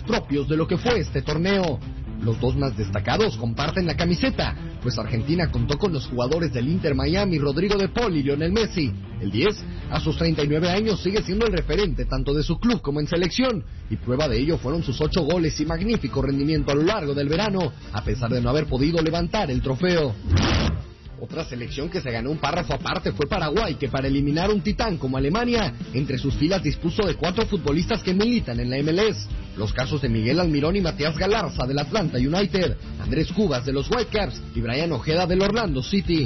propios de lo que fue este torneo. Los dos más destacados comparten la camiseta, pues Argentina contó con los jugadores del Inter Miami, Rodrigo de Paul y Lionel Messi. El 10, a sus 39 años, sigue siendo el referente tanto de su club como en selección, y prueba de ello fueron sus 8 goles y magnífico rendimiento a lo largo del verano, a pesar de no haber podido levantar el trofeo. Otra selección que se ganó un párrafo aparte fue Paraguay, que para eliminar un titán como Alemania, entre sus filas dispuso de 4 futbolistas que militan en la MLS. Los casos de Miguel Almirón y Matías Galarza del Atlanta United, Andrés Cubas de los Whitecaps y Brian Ojeda del Orlando City.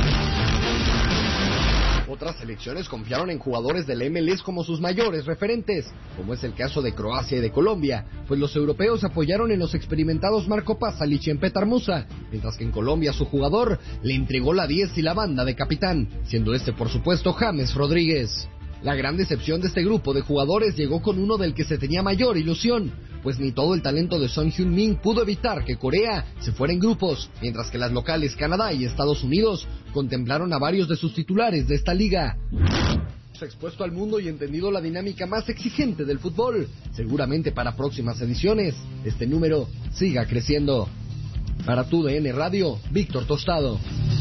Otras selecciones confiaron en jugadores del MLS como sus mayores referentes, como es el caso de Croacia y de Colombia, pues los europeos apoyaron en los experimentados Marco Pasalic y en Petar Musa, mientras que en Colombia su jugador le entregó la 10 y la banda de capitán, siendo este por supuesto James Rodríguez. La gran decepción de este grupo de jugadores llegó con uno del que se tenía mayor ilusión, pues ni todo el talento de Son Heung-min pudo evitar que Corea se fuera en grupos, mientras que las locales Canadá y Estados Unidos contemplaron a varios de sus titulares de esta liga. Expuesto al mundo y entendido la dinámica más exigente del fútbol, seguramente para próximas ediciones este número siga creciendo. Para TUDN Radio, Víctor Tostado.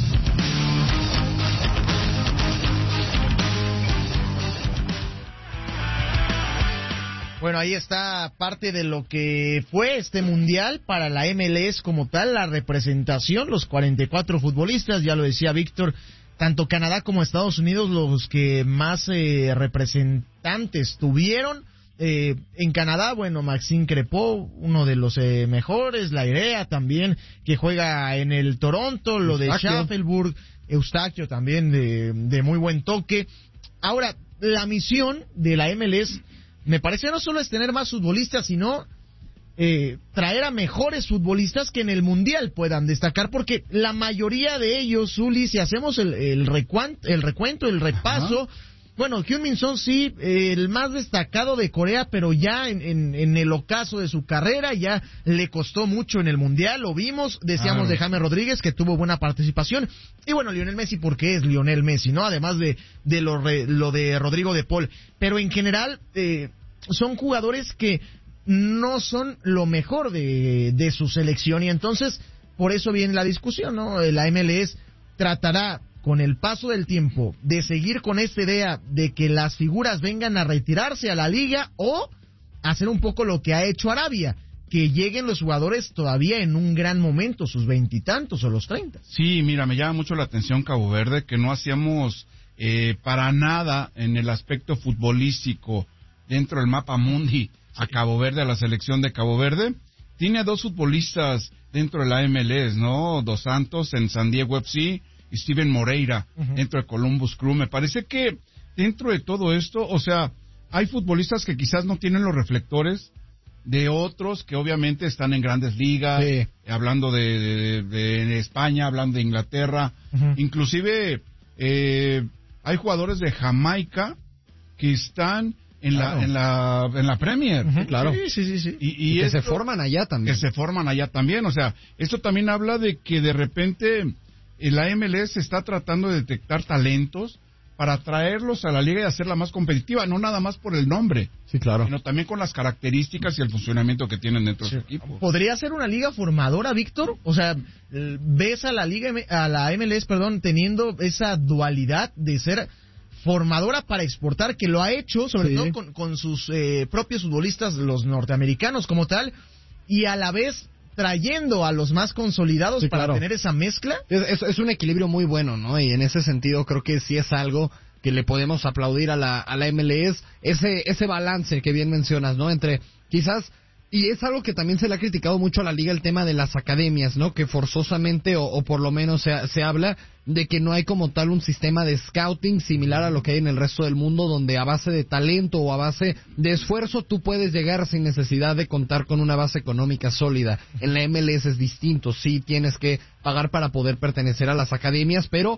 Bueno, ahí está parte de lo que fue este mundial para la MLS como tal, la representación, los 44 futbolistas, ya lo decía Víctor, tanto Canadá como Estados Unidos los que más representantes tuvieron. En Canadá, bueno, Maxime Crépeau, uno de los mejores, Lairea también, que juega en el Toronto, lo de Schaffenburg, Eustaquio también de muy buen toque. Ahora, la misión de la MLS me parece no solo es tener más futbolistas, sino traer a mejores futbolistas que en el Mundial puedan destacar, porque la mayoría de ellos, Zuli, si hacemos el recuento, el repaso, bueno, Heung-min Son sí, el más destacado de Corea, pero ya en el ocaso de su carrera, ya le costó mucho en el Mundial, lo vimos, decíamos de James Rodríguez, que tuvo buena participación, y bueno, Lionel Messi, porque es Lionel Messi, ¿no? Además de lo de Rodrigo de Paul, pero en general, son jugadores que no son lo mejor de su selección, y entonces, por eso viene la discusión, ¿no? La MLS tratará, con el paso del tiempo, de seguir con esta idea de que las figuras vengan a retirarse a la liga o hacer un poco lo que ha hecho Arabia, que lleguen los jugadores todavía en un gran momento, sus 20 y tantos o los 30. Sí, mira, me llama mucho la atención Cabo Verde, que no hacíamos para nada en el aspecto futbolístico dentro del mapa mundi a Cabo Verde, a la selección de Cabo Verde. Tiene a 2 futbolistas dentro de la MLS, ¿no? Dos Santos en San Diego FC y Steven Moreira dentro de Columbus Crew. Me parece que dentro de todo esto, o sea, hay futbolistas que quizás no tienen los reflectores de otros que obviamente están en grandes ligas, hablando de España, hablando de Inglaterra, inclusive hay jugadores de Jamaica que están en la Premier. Claro. Sí. Y que se forman allá también. O sea, esto también habla de que de repente la MLS está tratando de detectar talentos para traerlos a la liga y hacerla más competitiva, no nada más por el nombre, sino también con las características y el funcionamiento que tienen dentro de su equipo. ¿Podría ser una liga formadora, Víctor? O sea, ¿ves a la MLS, teniendo esa dualidad de ser formadora para exportar, que lo ha hecho, sobre todo con sus propios futbolistas, los norteamericanos como tal, y a la vez trayendo a los más consolidados para tener esa mezcla? Es un equilibrio muy bueno, ¿no? Y en ese sentido creo que sí es algo que le podemos aplaudir a la MLS, ese balance que bien mencionas, ¿no? Entre quizás, y es algo que también se le ha criticado mucho a la liga, el tema de las academias, ¿no? Que forzosamente, o por lo menos se habla de que no hay como tal un sistema de scouting similar a lo que hay en el resto del mundo, donde a base de talento o a base de esfuerzo tú puedes llegar sin necesidad de contar con una base económica sólida. En la MLS es distinto, sí tienes que pagar para poder pertenecer a las academias, pero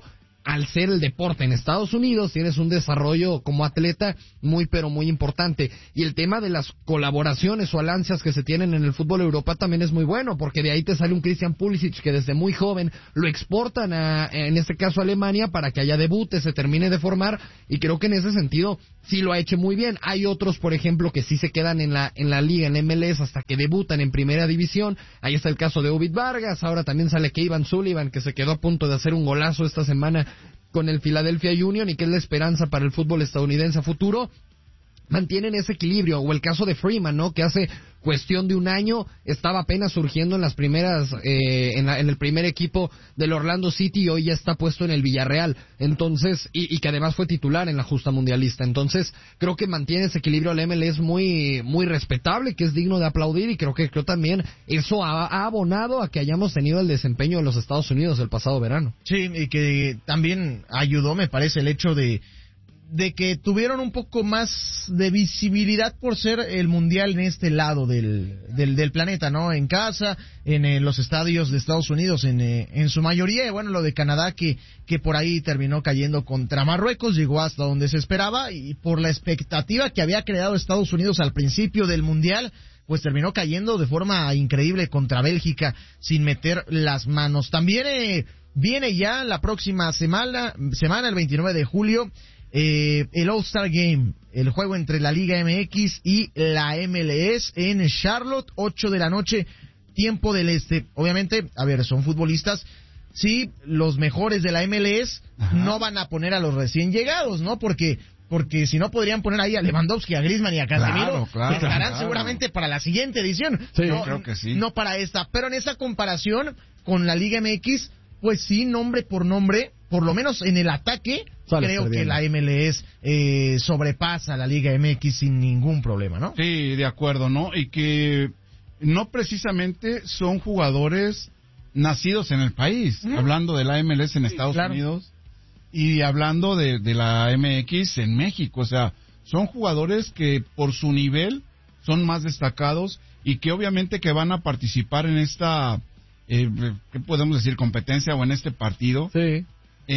al ser el deporte en Estados Unidos, tienes un desarrollo como atleta muy, pero muy importante. Y el tema de las colaboraciones o alianzas que se tienen en el fútbol Europa también es muy bueno, porque de ahí te sale un Christian Pulisic que desde muy joven lo exportan en este caso a Alemania para que allá debute, se termine de formar, y creo que en ese sentido sí lo ha hecho muy bien. Hay otros, por ejemplo, que sí se quedan en la liga, en MLS, hasta que debutan en primera división. Ahí está el caso de Ovid Vargas, ahora también sale Kevin Sullivan, que se quedó a punto de hacer un golazo esta semana con el Philadelphia Union y que es la esperanza para el fútbol estadounidense a futuro. Mantienen ese equilibrio, o el caso de Freeman, ¿no? Que hace cuestión de un año estaba apenas surgiendo en las primeras, en el primer equipo del Orlando City, y hoy ya está puesto en el Villarreal. Entonces, y que además fue titular en la justa mundialista. Entonces, creo que mantiene ese equilibrio. La MLS muy, muy respetable, que es digno de aplaudir, y creo que también eso ha abonado a que hayamos tenido el desempeño de los Estados Unidos el pasado verano. Sí, y que también ayudó, me parece, el hecho de que tuvieron un poco más de visibilidad por ser el mundial en este lado del planeta, ¿no? En casa, en los estadios de Estados Unidos, en su mayoría. Y bueno, lo de Canadá que por ahí terminó cayendo contra Marruecos, llegó hasta donde se esperaba, y por la expectativa que había creado Estados Unidos al principio del mundial, pues terminó cayendo de forma increíble contra Bélgica sin meter las manos. También viene ya la próxima semana, el 29 de julio, el All-Star Game, el juego entre la Liga MX y la MLS en Charlotte, 8 de la noche, tiempo del este. Obviamente, a ver, son futbolistas, sí, los mejores de la MLS. Ajá. No van a poner a los recién llegados, ¿no? Porque si no podrían poner ahí a Lewandowski, a Griezmann y a Casemiro, que estarán seguramente para la siguiente edición. Sí, no, creo que sí. No para esta, pero en esa comparación con la Liga MX, pues sí, nombre por nombre, por lo menos en el ataque, creo que la MLS sobrepasa a la Liga MX sin ningún problema, ¿no? Sí, de acuerdo, ¿no? Y que no precisamente son jugadores nacidos en el país, hablando de la MLS en Estados Unidos y hablando de la MX en México. O sea, son jugadores que por su nivel son más destacados y que obviamente que van a participar en esta, ¿qué podemos decir? Competencia o en este partido. Sí.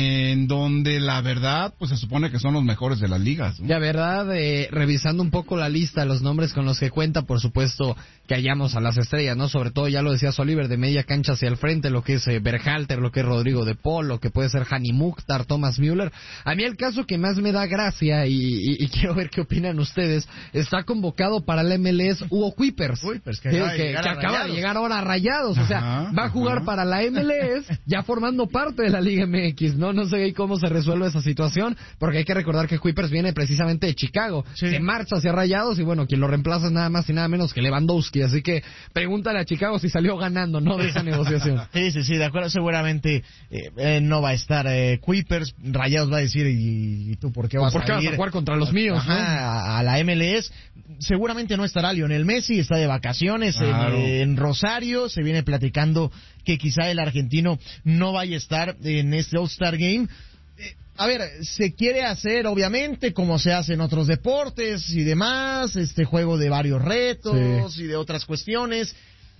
En donde la verdad, pues se supone que son los mejores de las ligas, ¿no? La verdad, revisando un poco la lista, los nombres con los que cuenta, por supuesto que hallamos a las estrellas, ¿no? Sobre todo, ya lo decías Oliver, de media cancha hacia el frente, lo que es Berhalter, lo que es Rodrigo de Paul, lo que puede ser Hani Mukhtar, Thomas Müller. A mí el caso que más me da gracia, y quiero ver qué opinan ustedes, está convocado para la MLS Hugo Kuipers, que acaba de llegar ahora a Rayados. O sea, va a jugar para la MLS, ya formando parte de la Liga MX, ¿no? No sé cómo se resuelve esa situación, porque hay que recordar que Kuipers viene precisamente de Chicago, se marcha hacia Rayados, y bueno, quien lo reemplaza es nada más y nada menos que Lewandowski, así que pregúntale a Chicago si salió ganando, ¿no?, de esa negociación. Sí, de acuerdo, seguramente no va a estar Kuipers. Rayados va a decir, ¿y tú por qué vas a jugar contra los míos? A la MLS. Seguramente no estará Lionel Messi, está de vacaciones en Rosario, se viene platicando que quizá el argentino no vaya a estar en este All-Star Game. A ver, se quiere hacer, obviamente, como se hace en otros deportes y demás, este juego de varios retos y de otras cuestiones,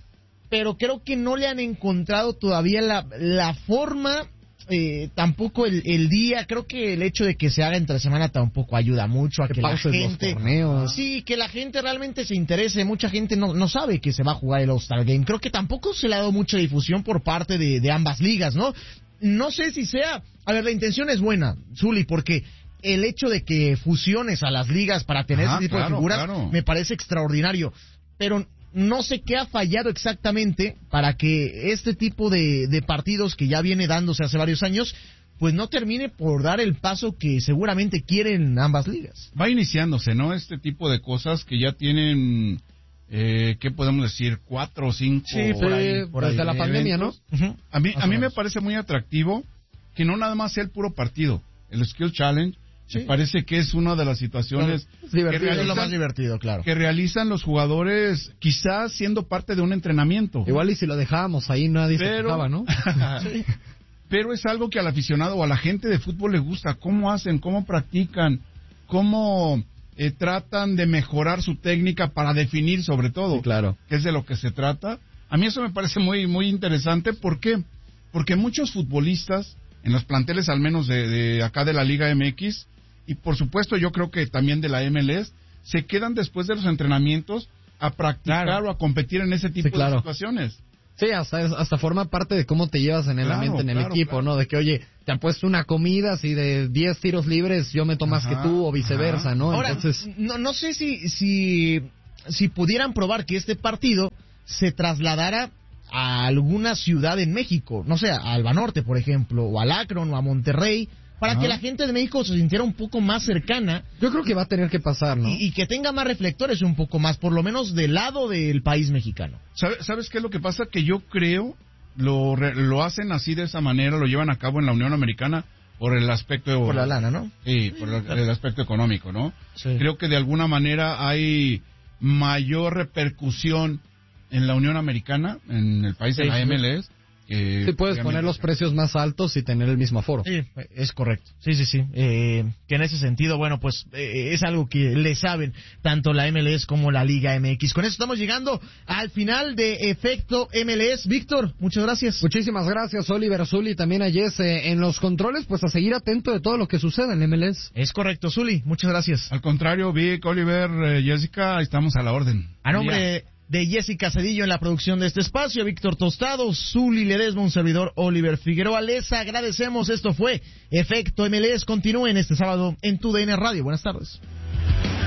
pero creo que no le han encontrado todavía la forma, tampoco el día. Creo que el hecho de que se haga entre semana tampoco ayuda mucho a que la gente, que la gente realmente se interese. Mucha gente no sabe que se va a jugar el All-Star Game. Creo que tampoco se le ha dado mucha difusión por parte de ambas ligas, ¿no? No sé si sea... A ver, la intención es buena, Zuli, porque el hecho de que fusiones a las ligas para tener ese tipo de figuras me parece extraordinario. Pero no sé qué ha fallado exactamente para que este tipo de partidos que ya viene dándose hace varios años, pues no termine por dar el paso que seguramente quieren ambas ligas. Va iniciándose, ¿no? Este tipo de cosas que ya tienen... ¿qué podemos decir? 4 o 5 por ahí, desde la pandemia, ¿no? A mí me parece muy atractivo que no nada más sea el puro partido. El Skill Challenge me parece que es una de las situaciones que realizan, es lo más divertido, claro, que realizan los jugadores, quizás siendo parte de un entrenamiento. Igual y si lo dejábamos ahí nadie se quejaba, ¿no? Pero es algo que al aficionado o a la gente de fútbol le gusta. ¿Cómo hacen? ¿Cómo practican? ¿Cómo tratan de mejorar su técnica para definir, sobre todo? Sí, claro. Que es de lo que se trata. A mí eso me parece muy, muy interesante. ¿Por qué? Porque muchos futbolistas en los planteles al menos de acá de la Liga MX, y por supuesto yo creo que también de la MLS, se quedan después de los entrenamientos a practicar o a competir en ese tipo de situaciones. Sí, hasta forma parte de cómo te llevas en el ambiente, en el equipo, ¿no? De que, oye, te han puesto una comida, si de 10 tiros libres yo meto más que tú, o viceversa, ¿no? Ahora, entonces... no sé si pudieran probar que este partido se trasladara a alguna ciudad en México, no sé, a Alba Norte, por ejemplo, o al Akron, o a Monterrey, para que la gente de México se sintiera un poco más cercana. Yo creo que va a tener que pasar, ¿no? Y que tenga más reflectores un poco más, por lo menos del lado del país mexicano. ¿Sabes qué es lo que pasa? Que yo creo lo hacen así de esa manera, lo llevan a cabo en la Unión Americana por el aspecto... Por la lana, ¿no? Sí, por el aspecto económico, ¿no? Sí. Creo que de alguna manera hay mayor repercusión en la Unión Americana, en el país de la MLS. Sí, puedes poner los precios más altos y tener el mismo aforo. Sí, es correcto. Sí. Que en ese sentido, bueno, pues es algo que le saben tanto la MLS como la Liga MX. Con eso estamos llegando al final de Efecto MLS. Víctor, muchas gracias. Muchísimas gracias, Oliver, Zuli, y también a Jess en los controles, pues a seguir atento de todo lo que suceda en MLS. Es correcto, Zuli, muchas gracias. Al contrario, Vic, Oliver, Jessica, estamos a la orden. A nombre de Jessica Cedillo en la producción de este espacio, Víctor Tostado, Zuli Ledesma, un servidor Oliver Figueroa, les agradecemos. Esto fue Efecto MLS. Continúen este sábado en TUDN Radio. Buenas tardes.